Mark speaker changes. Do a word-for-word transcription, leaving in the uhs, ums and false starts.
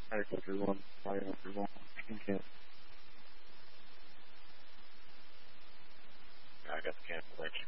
Speaker 1: Helicopter one, Helicopter one, can cancel.
Speaker 2: I got the cancellation